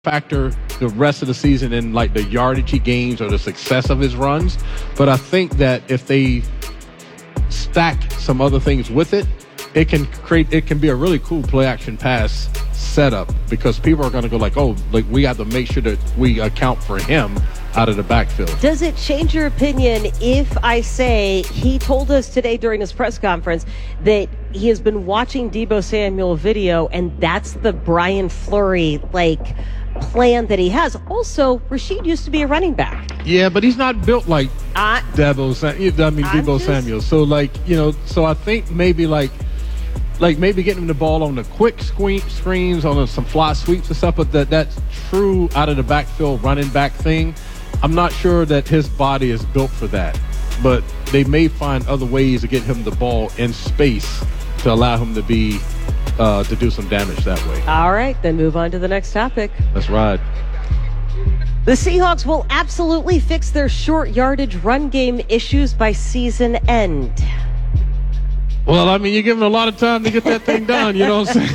factor the rest of the season in like the yardage he gains or the success of his runs. But I think that if they stack some other things with it, it can be a really cool play action pass setup, because people are going to go like, oh, like we got to make sure that we account for him out of the backfield. Does it change your opinion if I say he told us today during his press conference that he has been watching Deebo Samuel video and that's the Brian Fleury plan that he has? Also, Rashid used to be a running back. Yeah, but he's not built like Deebo Samuel. So so I think maybe maybe getting him the ball on the quick screens, on some fly sweeps and stuff, but that's true out of the backfield running back thing. I'm not sure that his body is built for that, but they may find other ways to get him the ball in space to allow him to be to do some damage that way. All right, then move on to the next topic. Let's ride. The Seahawks will absolutely fix their short yardage run game issues by season end. Well, I mean, you're giving a lot of time to get that thing done, you know what I'm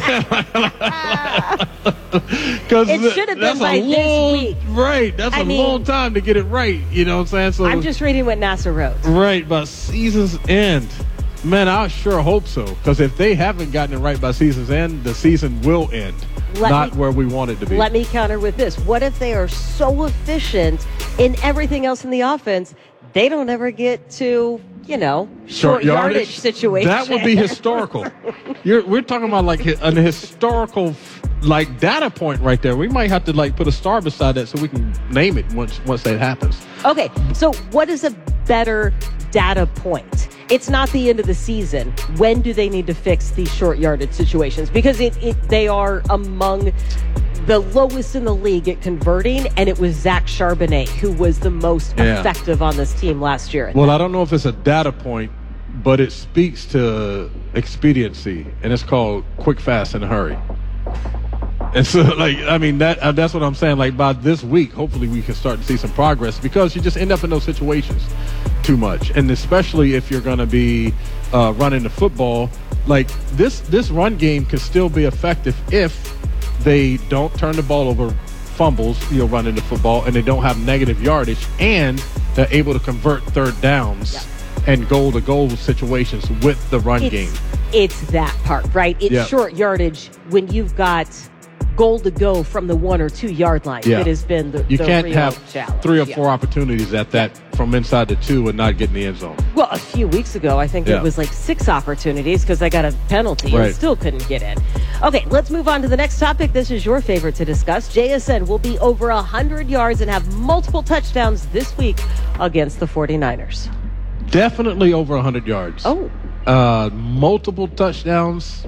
saying? Because it should have been by this week. Right, that's a long time to get it right, you know what I'm saying? So I'm just reading what NASA wrote. Right, by season's end. Man, I sure hope so, because if they haven't gotten it right by season's end, the season will end, where we want it to be. Let me counter with this. What if they are so efficient in everything else in the offense, they don't ever get to, short yardage situation? That would be historical. We're talking about like an historical data point right there. We might have to put a star beside that so we can name it once that happens. Okay, so what is a better data point? It's not the end of the season. When do they need to fix these short yardage situations? Because they are among the lowest in the league at converting, and it was Zach Charbonnet who was the most effective on this team last year. Well, I don't know if it's a data point, but it speaks to expediency, and it's called quick, fast, and hurry. And so, that's what I'm saying. By this week, hopefully we can start to see some progress, because you just end up in those situations too much. And especially if you're going to be running the football, this run game can still be effective if they don't turn the ball over, fumbles, running the football, and they don't have negative yardage, and they're able to convert third downs and goal-to-goal situations with the run game. It's that part, right? It's short yardage when you've got goal to go from the 1 or 2 yard line. It has been the you can't real have challenge. 3 or 4 opportunities at that from inside the 2 and not get in the end zone. Well, a few weeks ago, I think it was 6 opportunities because they got a penalty and still couldn't get in. Okay, let's move on to the next topic. This is your favorite to discuss. JSN will be over 100 yards and have multiple touchdowns this week against the 49ers. Definitely over 100 yards. Oh. Multiple touchdowns.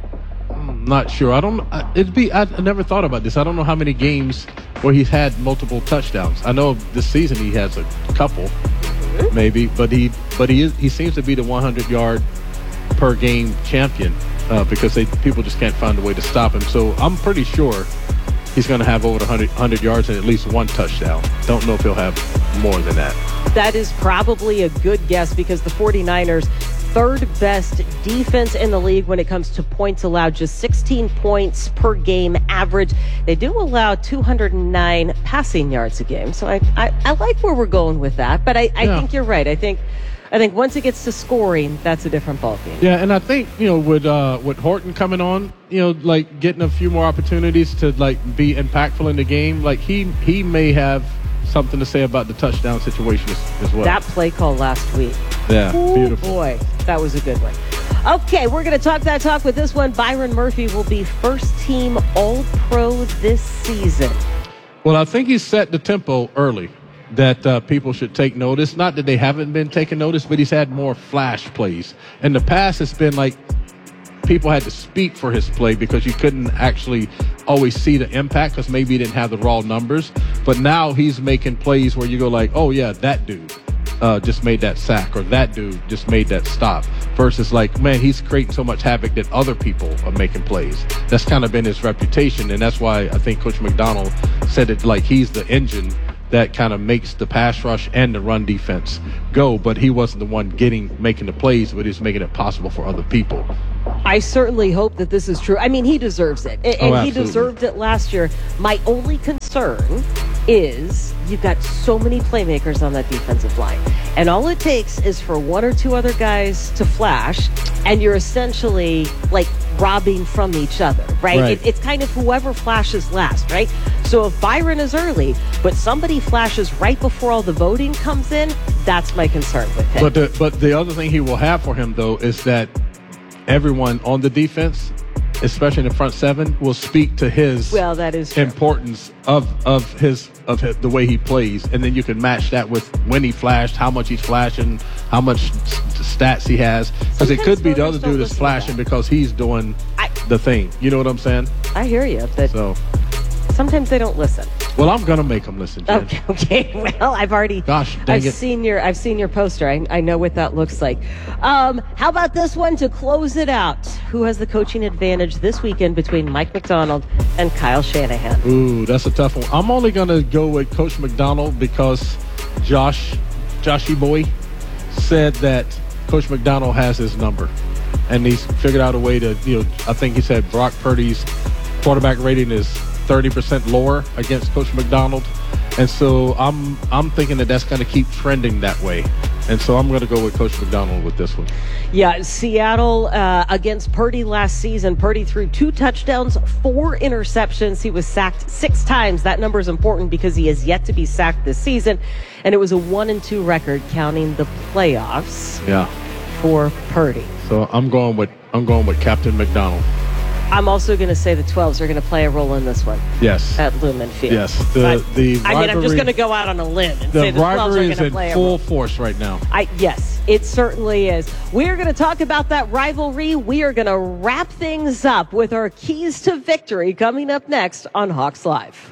Not sure. I never thought about this. I don't know how many games where he's had multiple touchdowns. I know this season he has a couple, maybe, but he seems to be the 100-yard per game champion because people just can't find a way to stop him. So I'm pretty sure he's going to have over 100 yards and at least 1 touchdown. Don't know if he'll have more than that. That is probably a good guess, because the 49ers, third best defense in the league when it comes to points allowed, just 16 points per game average. They do allow 209 passing yards a game. So I like where we're going with that, but I think you're right. I think once it gets to scoring, that's a different ballgame. Yeah, and I think, with Horton coming on, getting a few more opportunities to be impactful in the game, he may have something to say about the touchdown situation as well. That play call last week. Yeah, beautiful. Boy, that was a good one. Okay, we're going to talk that talk with this one. Byron Murphy will be first-team All-Pro this season. Well, I think he set the tempo early that people should take notice. Not that they haven't been taking notice, but he's had more flash plays. In the past, it's been people had to speak for his play because you couldn't actually always see the impact because maybe he didn't have the raw numbers. But now he's making plays where you go oh, yeah, that dude just made that sack, or that dude just made that stop, versus man, he's creating so much havoc that other people are making plays. That's kind of been his reputation, and that's why I think Coach McDonald said it he's the engine that kind of makes the pass rush and the run defense go, but he wasn't the one making the plays, but he's making it possible for other people. I certainly hope that this is true. I mean, he deserves it. And he deserved it last year. My only concern is you've got so many playmakers on that defensive line. And all it takes is for one or two other guys to flash, and you're essentially like robbing from each other, right? It's kind of whoever flashes last, right? So if Byron is early, but somebody flashes right before all the voting comes in, that's my concern with him. But the other thing he will have for him, though, is that everyone on the defense, especially in the front seven, will speak to his that is true. Importance of the way he plays, and then you can match that with when he flashed, how much he's flashing, how much stats he has, because it could be the other dude is flashing because he's doing the thing. You know what I'm saying? I hear you, but sometimes they don't listen. Well, I'm gonna make them listen, Jen. Okay. Well, I've seen your poster. I know what that looks like. How about this one to close it out? Who has the coaching advantage this weekend between Mike Macdonald and Kyle Shanahan? Ooh, that's a tough one. I'm only gonna go with Coach Macdonald because Joshy Boy said that Coach Macdonald has his number, and he's figured out a way to. I think he said Brock Purdy's quarterback rating is 30% lower against Coach Macdonald, and so I'm thinking that's going to keep trending that way, and so I'm going to go with Coach Macdonald with this one. Yeah, Seattle against Purdy last season. Purdy threw 2 touchdowns, 4 interceptions. He was sacked 6 times. That number is important because he has yet to be sacked this season, and it was a 1-2 record counting the playoffs. Yeah, for Purdy. So I'm going with Captain Macdonald. I'm also going to say the 12s are going to play a role in this one. Yes. At Lumen Field. Yes. I'm just going to go out on a limb and say the 12s are going to play a role. The rivalry is in full force right now. Yes, it certainly is. We're going to talk about that rivalry. We are going to wrap things up with our keys to victory coming up next on Hawks Live.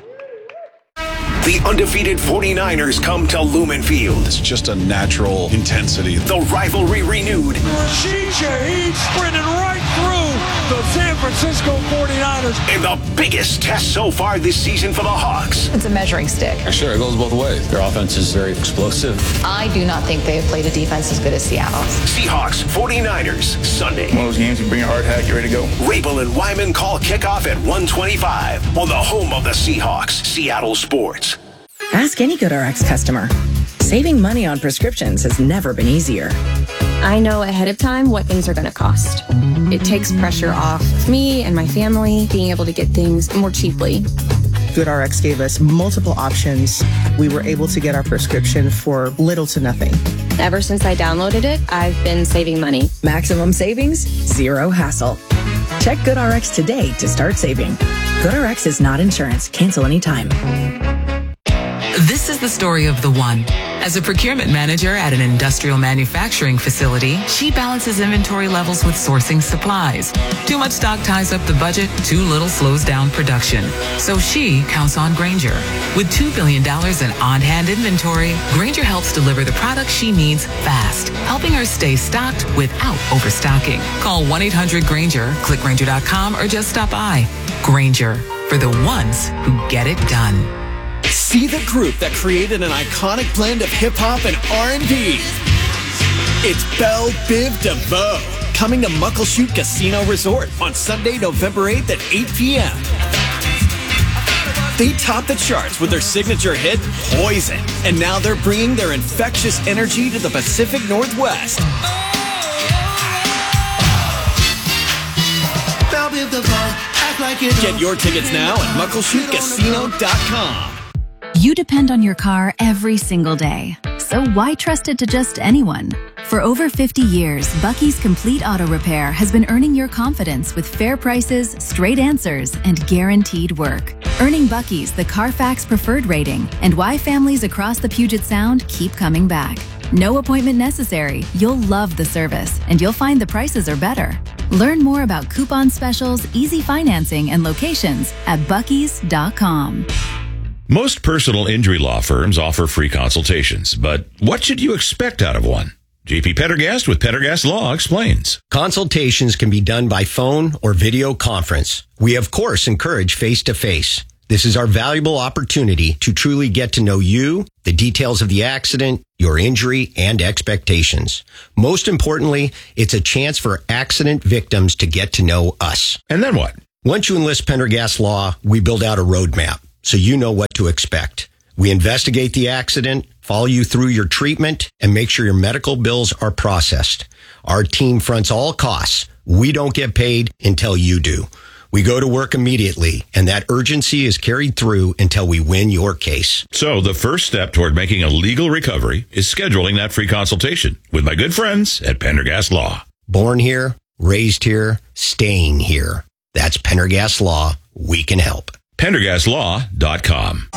The undefeated 49ers come to Lumen Field. It's just a natural intensity. The rivalry renewed. Rashid Shaheed sprinting right through the San Francisco 49ers. And the biggest test so far this season for the Hawks. It's a measuring stick. Sure, it goes both ways. Their offense is very explosive. I do not think they have played a defense as good as Seattle's. Seahawks 49ers Sunday. One of those games you bring your hard hat, get ready to go. Rabel and Wyman call kickoff at 1:25 on the home of the Seahawks, Seattle Sports. Ask any GoodRx customer. Saving money on prescriptions has never been easier. I know ahead of time what things are going to cost. It takes pressure off me and my family being able to get things more cheaply. GoodRx gave us multiple options. We were able to get our prescription for little to nothing. Ever since I downloaded it, I've been saving money. Maximum savings, zero hassle. Check GoodRx today to start saving. GoodRx is not insurance. Cancel anytime. This is the story of the one. As a procurement manager at an industrial manufacturing facility, she balances inventory levels with sourcing supplies. Too much stock ties up the budget, too little slows down production. So she counts on Grainger. With $2 billion in on-hand inventory, Grainger helps deliver the products she needs fast, helping her stay stocked without overstocking. Call 1-800-GRAINGER, click Grainger.com, or just stop by. Grainger, for the ones who get it done. See the group that created an iconic blend of hip-hop and R&B. It's Belle Biv DeVoe, coming to Muckleshoot Casino Resort on Sunday, November 8th at 8 p.m. They topped the charts with their signature hit, Poison, and now they're bringing their infectious energy to the Pacific Northwest. Belle Biv DeVoe, act like you Get your tickets now at muckleshootcasino.com. You depend on your car every single day. So why trust it to just anyone? For over 50 years, Bucky's Complete Auto Repair has been earning your confidence with fair prices, straight answers, and guaranteed work. Earning Bucky's the Carfax Preferred rating and why families across the Puget Sound keep coming back. No appointment necessary. You'll love the service, and you'll find the prices are better. Learn more about coupon specials, easy financing, and locations at buckys.com. Most personal injury law firms offer free consultations, but what should you expect out of one? JP Pendergast with Pendergast Law explains. Consultations can be done by phone or video conference. We, of course, encourage face-to-face. This is our valuable opportunity to truly get to know you, the details of the accident, your injury, and expectations. Most importantly, it's a chance for accident victims to get to know us. And then what? Once you enlist Pendergast Law, we build out a roadmap so you know what to expect. We investigate the accident, follow you through your treatment, and make sure your medical bills are processed. Our team fronts all costs. We don't get paid until you do. We go to work immediately, and that urgency is carried through until we win your case. So the first step toward making a legal recovery is scheduling that free consultation with my good friends at Pendergast Law. Born here, raised here, staying here. That's Pendergast Law. We can help. PendergastLaw.com.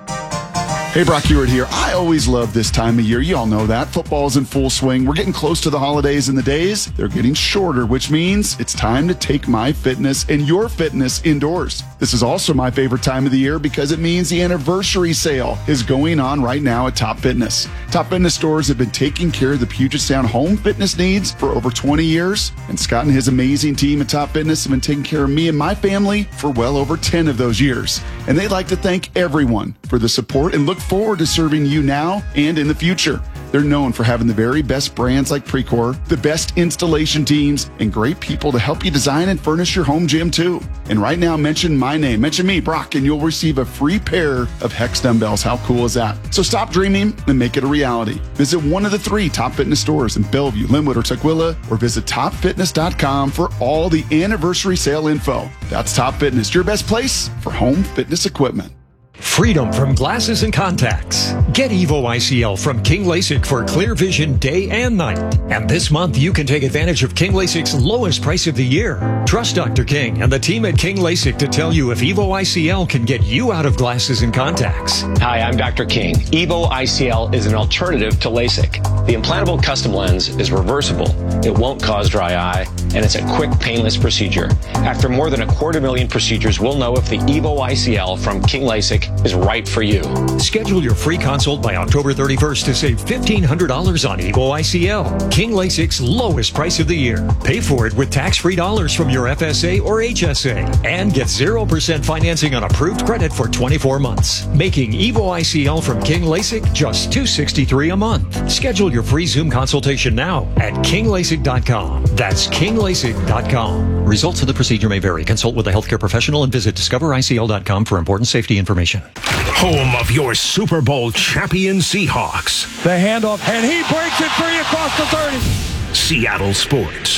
Hey, Brock Hewitt here. I always love this time of year. You all know that. Football's in full swing. We're getting close to the holidays, and the days, they're getting shorter, which means it's time to take my fitness and your fitness indoors. This is also my favorite time of the year because it means the anniversary sale is going on right now at Top Fitness. Top Fitness stores have been taking care of the Puget Sound home fitness needs for over 20 years, and Scott and his amazing team at Top Fitness have been taking care of me and my family for well over 10 of those years. And they'd like to thank everyone for the support and look forward to serving you now and in the future. They're known for having the very best brands like Precor, the best installation teams, and great people to help you design and furnish your home gym too. And right now, mention my name, mention me, Brock, and you'll receive a free pair of Hex dumbbells. How cool is that? So stop dreaming and make it a reality. Visit one of the 3 Top Fitness stores in Bellevue, Linwood, or Tukwila, or visit topfitness.com for all the anniversary sale info. That's Top Fitness, your best place for home fitness equipment. Freedom from glasses and contacts. Get Evo ICL from King LASIK for clear vision day and night. And this month, you can take advantage of King LASIK's lowest price of the year. Trust Dr. King and the team at King LASIK to tell you if Evo ICL can get you out of glasses and contacts. Hi, I'm Dr. King. Evo ICL is an alternative to LASIK. The implantable custom lens is reversible. It won't cause dry eye, and it's a quick, painless procedure. After more than 250,000 procedures, we'll know if the Evo ICL from King LASIK is right for you. Schedule your free consult by October 31st to save $1,500 on Evo ICL. King LASIK's lowest price of the year. Pay for it with tax-free dollars from your FSA or HSA. And get 0% financing on approved credit for 24 months. Making Evo ICL from King LASIK just $263 a month. Schedule your free Zoom consultation now at KingLASIK.com. That's KingLASIK.com. Results of the procedure may vary. Consult with a healthcare professional and visit discovericl.com for important safety information. Home of your Super Bowl champion Seahawks. The handoff, and he breaks it free across the 30. Seattle Sports.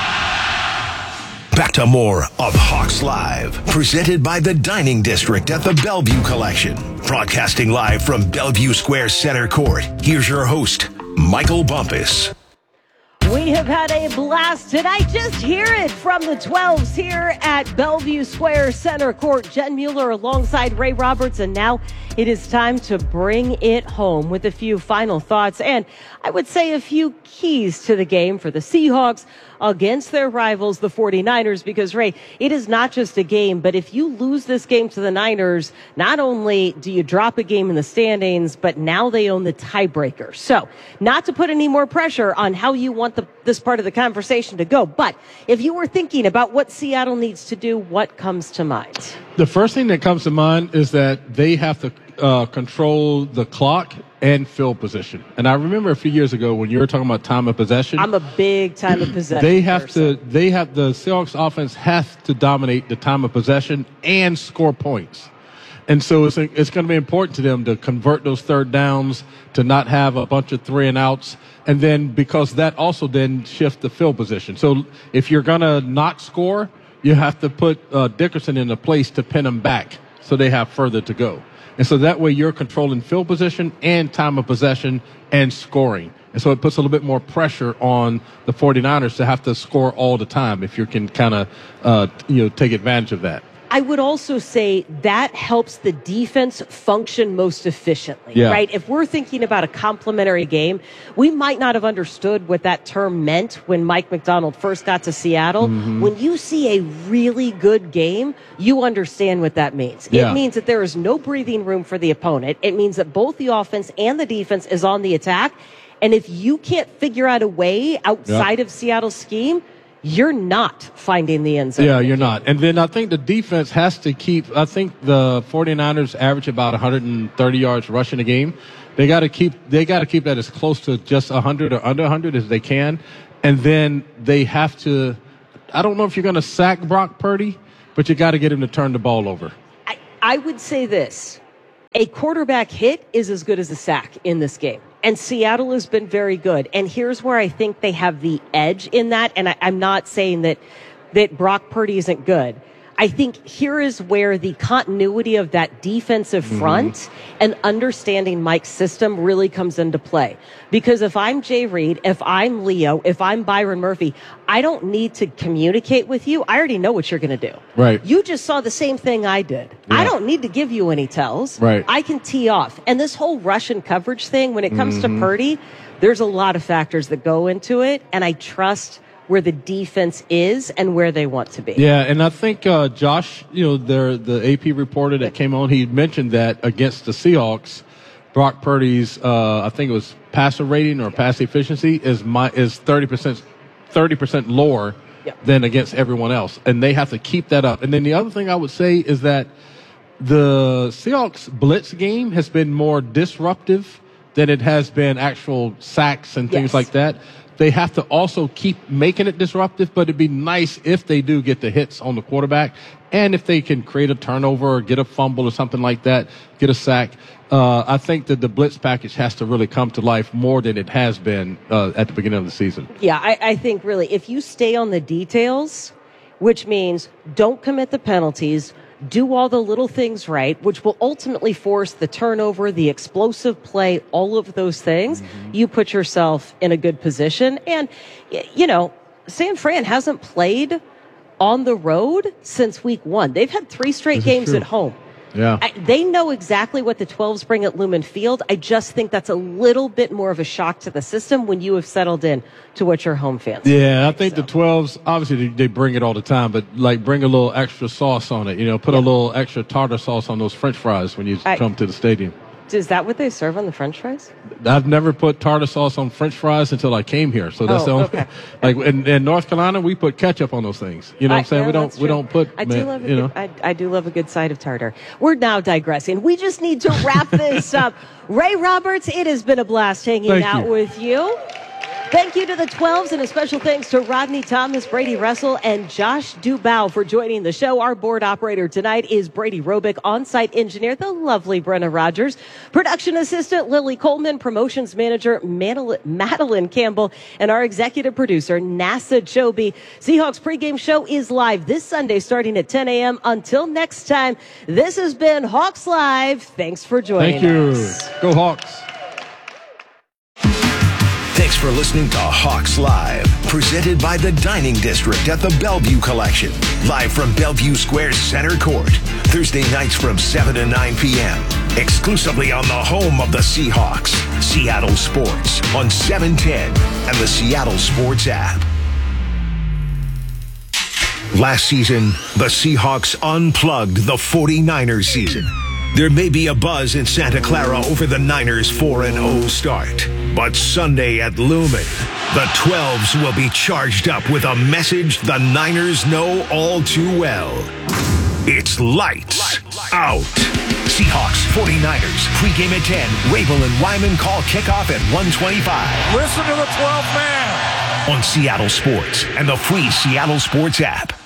Back to more of Hawks Live, presented by the Dining District at the Bellevue Collection. Broadcasting live from Bellevue Square Center Court, here's your host, Michael Bumpus. We have had a blast tonight. Just hear it from the 12s here at Bellevue Square Center Court. Jen Mueller alongside Ray Roberts, and now it is time to bring it home with a few final thoughts and I would say a few keys to the game for the Seahawks against their rivals, the 49ers, because, Ray, it is not just a game, but if you lose this game to the Niners, not only do you drop a game in the standings, but now they own the tiebreaker. So, not to put any more pressure on how you want this part of the conversation to go, but if you were thinking about what Seattle needs to do, what comes to mind? The first thing that comes to mind is that they have to control the clock and field position. And I remember a few years ago when you were talking about time of possession. I'm a big time of possession the Seahawks offense has to dominate the time of possession and score points. And so it's going to be important to them to convert those third downs, to not have a bunch of 3 and outs. And then because that also then shifts the field position. So if you're going to not score, you have to put Dickerson in a place to pin them back so they have further to go. And so that way you're controlling field position and time of possession and scoring. And so it puts a little bit more pressure on the 49ers to have to score all the time if you can kind of, take advantage of that. I would also say that helps the defense function most efficiently, right? If we're thinking about a complementary game, we might not have understood what that term meant when Mike McDonald first got to Seattle. Mm-hmm. When you see a really good game, you understand what that means. It means that there is no breathing room for the opponent. It means that both the offense and the defense is on the attack. And if you can't figure out a way outside of Seattle's scheme, you're not finding the end zone. Yeah, you're not. And then I think the defense has to I think the 49ers average about 130 yards rushing a game. They got to keep that as close to just 100 or under 100 as they can. And then they have to, I don't know if you're going to sack Brock Purdy, but you got to get him to turn the ball over. I would say this. A quarterback hit is as good as a sack in this game. And Seattle has been very good. And here's where I think they have the edge in that. And I'm not saying that Brock Purdy isn't good. I think here is where the continuity of that defensive front and understanding Mike's system really comes into play. Because if I'm Jay Reed, if I'm Leo, if I'm Byron Murphy, I don't need to communicate with you. I already know what you're going to do. Right. You just saw the same thing I did. Yeah. I don't need to give you any tells. Right. I can tee off. And this whole Russian coverage thing, when it comes to Purdy, there's a lot of factors that go into it. And I trust where the defense is and where they want to be. Yeah, and I think Josh, the AP reporter that came on, he mentioned that against the Seahawks, Brock Purdy's, I think it was passer rating or pass efficiency is 30% lower than against everyone else, and they have to keep that up. And then the other thing I would say is that the Seahawks blitz game has been more disruptive than it has been actual sacks and things like that. They have to also keep making it disruptive, but it'd be nice if they do get the hits on the quarterback and if they can create a turnover or get a fumble or something like that, get a sack. I think that the blitz package has to really come to life more than it has been at the beginning of the season. Yeah, I think really if you stay on the details, which means don't commit the penalties, do all the little things right, which will ultimately force the turnover, the explosive play, all of those things, you put yourself in a good position. And, San Fran hasn't played on the road since week 1. They've had 3 straight games at home. Yeah. They know exactly what the 12s bring at Lumen Field. I just think that's a little bit more of a shock to the system when you have settled in to what your home fans I think the 12s, obviously they bring it all the time, but bring a little extra sauce on it. Put a little extra tartar sauce on those French fries when you come to the stadium. Is that what they serve on the French fries? I've never put tartar sauce on French fries until I came here. So that's the only in North Carolina, we put ketchup on those things. You know what I'm saying? We don't put I do love a good side of tartar. We're now digressing. We just need to wrap this up. Ray Roberts, it has been a blast hanging out with you. Thank you to the 12s, and a special thanks to Rodney Thomas, Brady Russell, and Josh Dubow for joining the show. Our board operator tonight is Brady Robick, on-site engineer, the lovely Brenna Rogers, production assistant Lily Coleman, promotions manager Madeline Campbell, and our executive producer NASA Chobe. Seahawks pregame show is live this Sunday starting at 10 a.m. Until next time, this has been Hawks Live. Thanks for joining us. Thank you. Go Hawks. Thanks for listening to Hawks Live, presented by the Dining District at the Bellevue Collection. Live from Bellevue Square Center Court, Thursday nights from 7 to 9 p.m. Exclusively on the home of the Seahawks, Seattle Sports, on 710 and the Seattle Sports app. Last season, the Seahawks unplugged the 49ers season. There may be a buzz in Santa Clara over the Niners' 4-0 start. But Sunday at Lumen, the 12s will be charged up with a message the Niners know all too well. It's lights out. Seahawks, 49ers, pregame at 10. Rabel and Wyman call kickoff at 1:25. Listen to the 12th man. On Seattle Sports and the free Seattle Sports app.